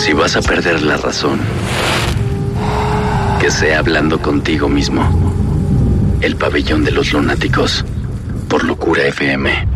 Si vas a perder la razón, que sea hablando contigo mismo. El Pabellón de los Lunáticos, por Locura FM.